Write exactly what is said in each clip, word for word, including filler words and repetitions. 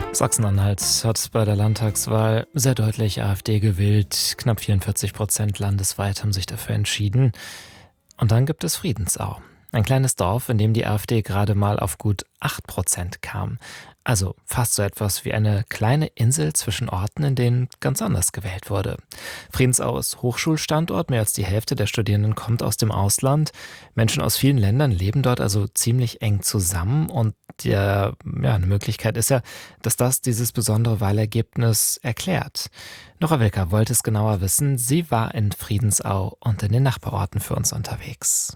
Sachsen-Anhalt hat bei der Landtagswahl sehr deutlich AfD gewählt. Knapp vierundvierzig Prozent landesweit haben sich dafür entschieden. Und dann gibt es Friedensau. Ein kleines Dorf, in dem die AfD gerade mal auf gut acht Prozent kam. Also fast so etwas wie eine kleine Insel zwischen Orten, in denen ganz anders gewählt wurde. Friedensau ist Hochschulstandort, mehr als die Hälfte der Studierenden kommt aus dem Ausland. Menschen aus vielen Ländern leben dort also ziemlich eng zusammen. Und der, ja, eine Möglichkeit ist ja, dass das dieses besondere Wahlergebnis erklärt. Nora Wilker wollte es genauer wissen. Sie war in Friedensau und in den Nachbarorten für uns unterwegs.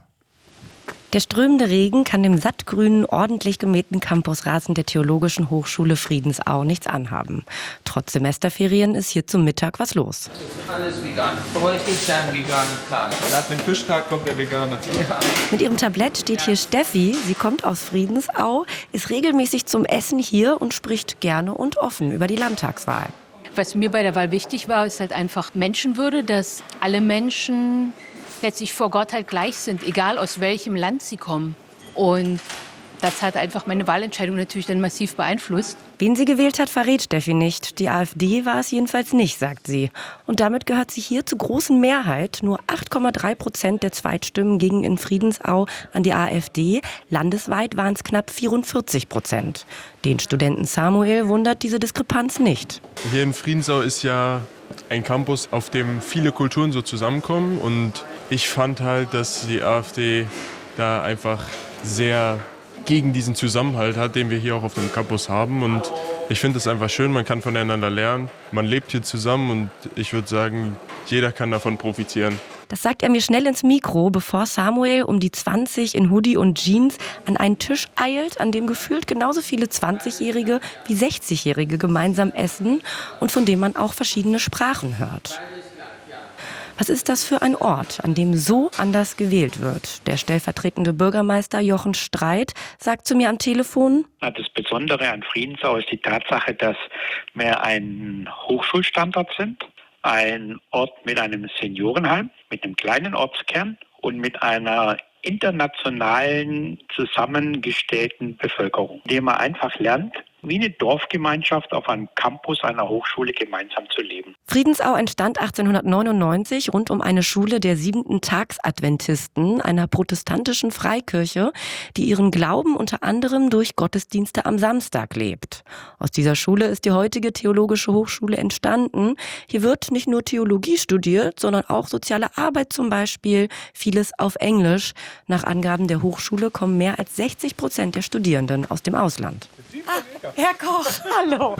Der strömende Regen kann dem sattgrünen, ordentlich gemähten Campusrasen der Theologischen Hochschule Friedensau nichts anhaben. Trotz Semesterferien ist hier zum Mittag was los. Alles vegan. Bräuchte ich einen veganen Tag. Nach dem Fischtag kommt der Veganer. Ja. Mit ihrem Tablett steht hier Steffi. Sie kommt aus Friedensau, ist regelmäßig zum Essen hier und spricht gerne und offen über die Landtagswahl. Was mir bei der Wahl wichtig war, ist halt einfach Menschenwürde, dass alle Menschen letztlich vor Gott halt gleich sind, egal aus welchem Land sie kommen. Und das hat einfach meine Wahlentscheidung natürlich dann massiv beeinflusst. Wen sie gewählt hat, verrät Steffi nicht. Die AfD war es jedenfalls nicht, sagt sie. Und damit gehört sie hier zur großen Mehrheit. Nur acht Komma drei Prozent der Zweitstimmen gingen in Friedensau an die AfD. Landesweit waren es knapp vierundvierzig Prozent. Den Studenten Samuel wundert diese Diskrepanz nicht. Hier in Friedensau ist ja ein Campus, auf dem viele Kulturen so zusammenkommen. Und ich fand halt, dass die AfD da einfach sehr gegen diesen Zusammenhalt hat, den wir hier auch auf dem Campus haben. Und ich finde es einfach schön, man kann voneinander lernen. Man lebt hier zusammen und ich würde sagen, jeder kann davon profitieren. Das sagt er mir schnell ins Mikro, bevor Samuel um die zwanzig in Hoodie und Jeans an einen Tisch eilt, an dem gefühlt genauso viele zwanzigjährige wie sechzigjährige gemeinsam essen und von dem man auch verschiedene Sprachen hört. Was ist das für ein Ort, an dem so anders gewählt wird? Der stellvertretende Bürgermeister Jochen Streit sagt zu mir am Telefon: Das Besondere an Friedensau ist die Tatsache, dass wir ein Hochschulstandort sind, ein Ort mit einem Seniorenheim, mit einem kleinen Ortskern und mit einer internationalen zusammengestellten Bevölkerung, indem man einfach lernt, wie eine Dorfgemeinschaft auf einem Campus einer Hochschule gemeinsam zu leben. Friedensau entstand achtzehnhundertneunundneunzig rund um eine Schule der siebenten Tagsadventisten, einer protestantischen Freikirche, die ihren Glauben unter anderem durch Gottesdienste am Samstag lebt. Aus dieser Schule ist die heutige Theologische Hochschule entstanden. Hier wird nicht nur Theologie studiert, sondern auch soziale Arbeit zum Beispiel, vieles auf Englisch. Nach Angaben der Hochschule kommen mehr als sechzig Prozent der Studierenden aus dem Ausland. Ah, Herr Koch, hallo.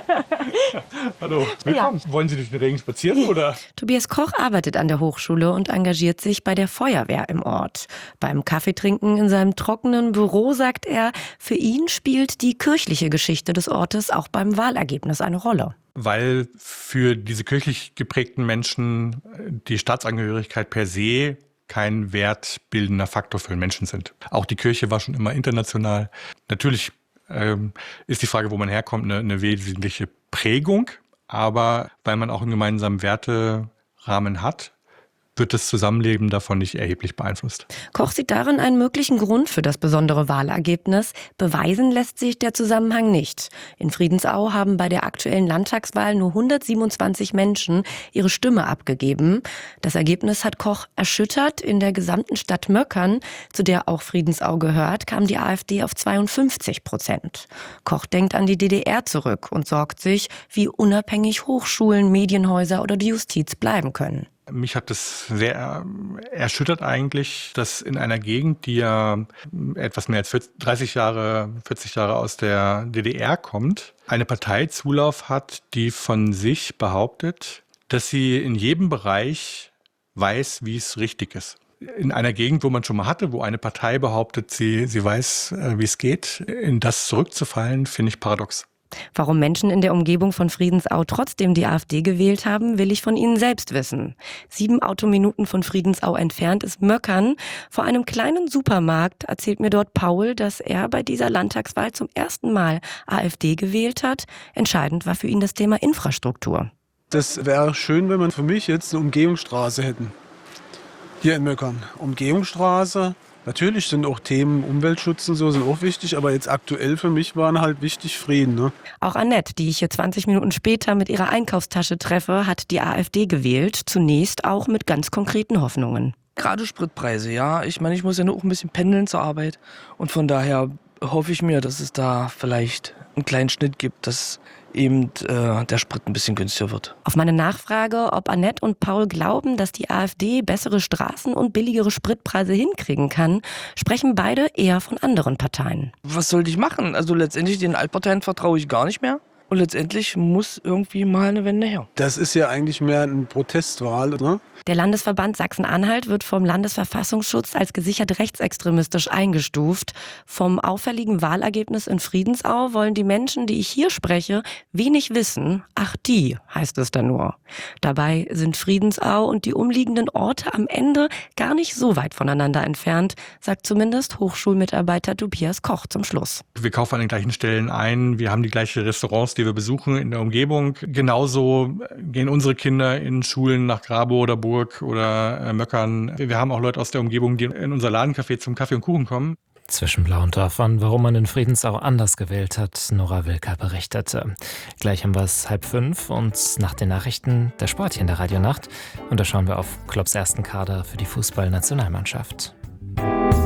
Hallo, willkommen. Ja. Wollen Sie durch den Regen spazieren, oder? Tobias Koch arbeitet an der Hochschule und engagiert sich bei der Feuerwehr im Ort. Beim Kaffeetrinken in seinem trockenen Büro sagt er, für ihn spielt die kirchliche Geschichte des Ortes auch beim Wahlergebnis eine Rolle. Weil für diese kirchlich geprägten Menschen die Staatsangehörigkeit per se kein wertbildender Faktor für den Menschen sind. Auch die Kirche war schon immer international. Natürlich ähm, ist die Frage, wo man herkommt, eine, eine wesentliche Prägung. Aber weil man auch einen gemeinsamen Werterahmen hat, wird das Zusammenleben davon nicht erheblich beeinflusst. Koch sieht darin einen möglichen Grund für das besondere Wahlergebnis. Beweisen lässt sich der Zusammenhang nicht. In Friedensau haben bei der aktuellen Landtagswahl nur hundertsiebenundzwanzig Menschen ihre Stimme abgegeben. Das Ergebnis hat Koch erschüttert. In der gesamten Stadt Möckern, zu der auch Friedensau gehört, kam die AfD auf zweiundfünfzig Prozent. Koch denkt an die D D R zurück und sorgt sich, wie unabhängig Hochschulen, Medienhäuser oder die Justiz bleiben können. Mich hat es sehr erschüttert eigentlich, dass in einer Gegend, die ja etwas mehr als dreißig Jahre, vierzig Jahre aus der D D R kommt, eine Partei Zulauf hat, die von sich behauptet, dass sie in jedem Bereich weiß, wie es richtig ist. In einer Gegend, wo man schon mal hatte, wo eine Partei behauptet, sie, sie weiß, wie es geht, in das zurückzufallen, finde ich paradox. Warum Menschen in der Umgebung von Friedensau trotzdem die AfD gewählt haben, will ich von ihnen selbst wissen. Sieben Autominuten von Friedensau entfernt ist Möckern. Vor einem kleinen Supermarkt erzählt mir dort Paul, dass er bei dieser Landtagswahl zum ersten Mal AfD gewählt hat. Entscheidend war für ihn das Thema Infrastruktur. Das wäre schön, wenn man für mich jetzt eine Umgehungsstraße hätten. Hier in Möckern. Umgehungsstraße, Natürlich sind auch Themen Umweltschutz und so sind auch wichtig, aber jetzt aktuell für mich waren halt wichtig Frieden. Ne? Auch Annette, die ich hier zwanzig Minuten später mit ihrer Einkaufstasche treffe, hat die AfD gewählt. Zunächst auch mit ganz konkreten Hoffnungen. Gerade Spritpreise, ja. Ich meine, ich muss ja nur auch ein bisschen pendeln zur Arbeit. Und von daher hoffe ich mir, dass es da vielleicht einen kleinen Schnitt gibt, dass eben äh, der Sprit ein bisschen günstiger wird. Auf meine Nachfrage, ob Annette und Paul glauben, dass die AfD bessere Straßen und billigere Spritpreise hinkriegen kann, sprechen beide eher von anderen Parteien. Was sollte ich machen? Also letztendlich den Altparteien vertraue ich gar nicht mehr. Und letztendlich muss irgendwie mal eine Wende her. Das ist ja eigentlich mehr eine Protestwahl, ne? Der Landesverband Sachsen-Anhalt wird vom Landesverfassungsschutz als gesichert rechtsextremistisch eingestuft. Vom auffälligen Wahlergebnis in Friedensau wollen die Menschen, die ich hier spreche, wenig wissen. Ach, die, heißt es da nur. Dabei sind Friedensau und die umliegenden Orte am Ende gar nicht so weit voneinander entfernt, sagt zumindest Hochschulmitarbeiter Tobias Koch zum Schluss. Wir kaufen an den gleichen Stellen ein, wir haben die gleichen Restaurants, die wir besuchen in der Umgebung. Genauso gehen unsere Kinder in Schulen nach Grabow oder Burg oder äh, Möckern. Wir haben auch Leute aus der Umgebung, die in unser Ladencafé zum Kaffee und Kuchen kommen. Zwischen Blau und Dörfern, warum man in Friedensau anders gewählt hat, Nora Wilker berichtete. Gleich haben wir es halb fünf und nach den Nachrichten der Sport hier in der Radionacht. Und da schauen wir auf Klopps ersten Kader für die Fußballnationalmannschaft.